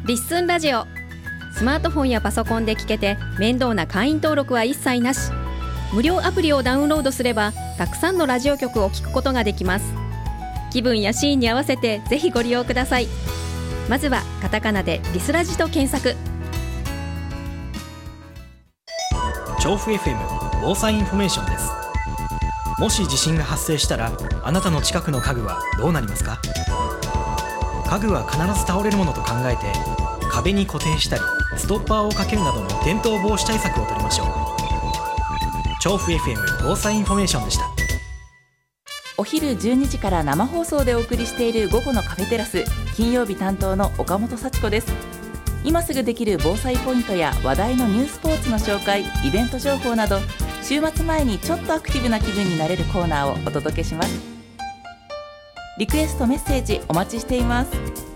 リッスンラジオ。スマートフォンやパソコンで聞けて面倒な会員登録は一切なし。無料アプリをダウンロードすればたくさんのラジオ局を聞くことができます。気分やシーンに合わせてぜひご利用ください。まずはカタカナでリスラジと検索。 調布 FM 防災インフォメーションです。もし地震が発生したらあなたの近くの家具はどうなりますか？家具は必ず倒れるものと考えて壁に固定したりストッパーをかけるなどの転倒防止対策を取りましょう。調布 FM 防災インフォメーションでした。 お昼12時から生放送でお送りしている午後のカフェテラス、金曜日担当の岡本幸子です。今すぐできる防災ポイントや話題のニュースポーツの紹介、イベント情報など週末前にちょっとアクティブな気分になれるコーナーをお届けします。リクエストメッセージお待ちしています。